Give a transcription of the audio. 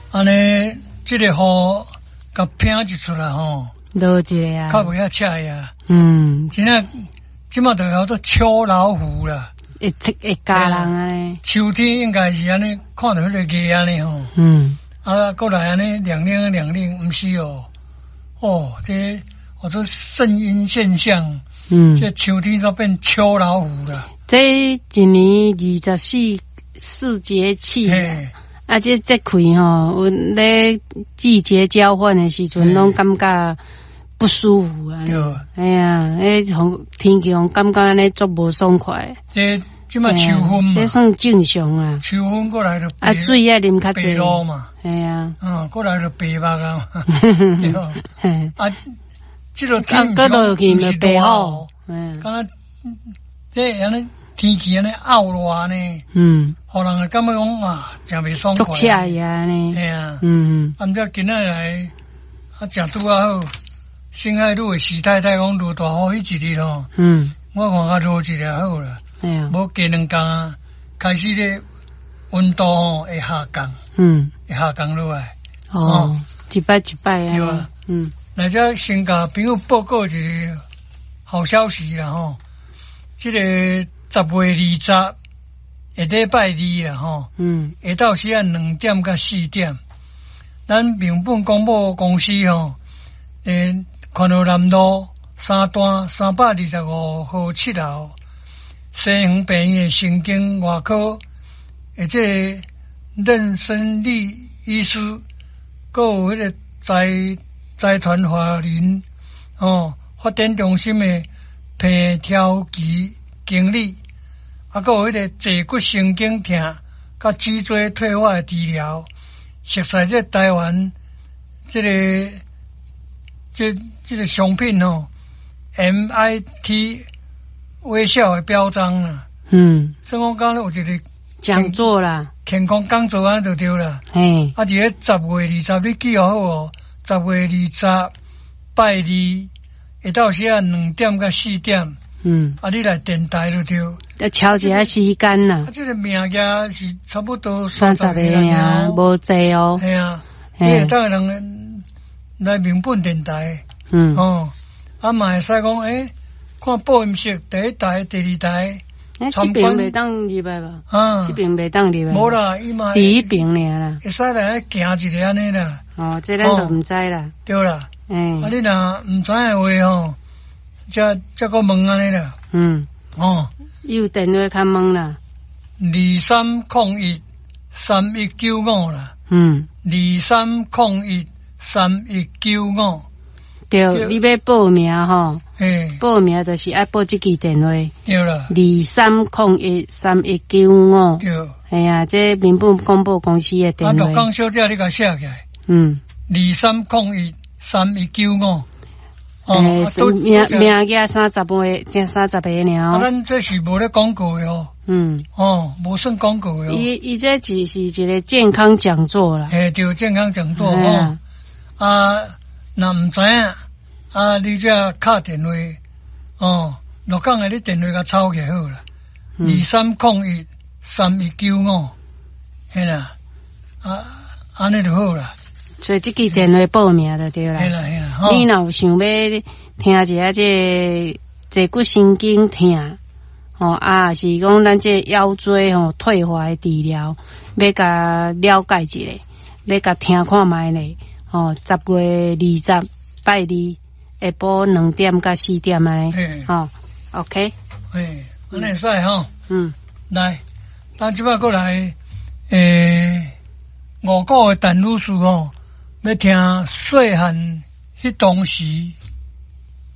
安尼这个雨甲拼一出来吼， 落一个啊， 较袂遐赤呀。真正即马就叫做秋老虎啦。 会加人啊。 秋天应该是安尼，看到迄个月安尼吼。过来安尼亮亮，毋是哦。这我说圣婴现象。这秋天就变秋老虎了。 这一年24节气。这开吼，有咧季节交换的时阵，拢感觉不舒服啊。哎呀，天气感觉安尼足无爽快。 即马秋分嘛， 这算正常啊。 秋分过来就水要啉较济。 白露嘛。 哎呀。 过来就白目啊。这个天过落去就白好。 敢若这安尼天气安尼恶热呢。互人感觉讲啊，真袂爽快。 足赤呀呢。 嘿啊。按照今仔来正拄好，新海路的徐太太讲落大雨迄一日吼。我看较落一日好啦。无过2工开始咧温度吼会下降。会下降落来。 一摆啊。 对啊。来遮先甲朋友报告一个好消息啦吼。这个10月20下礼拜2啦吼。下昼时啊2点到4点，咱明本广播公司吼，看到南路3段325号7楼西园病院的神经外科，这任生理医师，还有迄个财团法人发展中心的皮条旗经理，还有迄个坐骨神经痛甲脊椎退化的治疗，熟悉这台湾这个商品MIT 微笑的标章啦。所以讲刚才有一个讲座啦， 健康讲座就对啦。伫个10月20，你记好哦。10月20拜2下昼时啊2点到4点。你来电台就对。 要敲一下时间啦。 这个名额是差不多 30个啊，无济哦。 系啊，你会当人来明本电台。嘛会使讲看播音室第1台、第2台。 这边袂当入来吧？这边袂当入来。 无啦，伊嘛第一边尔啦。 会使来行一个安尼啦。 这咱就毋知啦。 对啦。你若毋知影话吼，则个问安尼啦。 有电话较问啦。 23013195啦。23013195。 对，你要报名吼。报名就是爱报这支电话。 对啦。 23013195。对。哎呀，这明本广播公司的电话。 陆江小姐，你甲写起来。23013195。 名额30个尔。 咱这是无咧广告的哦。无算广告的哦。 伊这只是一个健康讲座啦。 对，健康讲座哦。若毋知影你这敲电话陆港的你电话甲抄起好啦。23013195。嘿啦。安尼就好啦。 所以这支电话报名就对啦。 嘿啦。 你若有想要听一下这坐骨神经痛是讲咱这腰椎退化的治疗，要甲了解一下，要甲听看卖咧。10月20拜2下晡2点到4点安尼。OK。 安尼使吼。来，咱即摆过来5个的陈女士要听细汉迄当时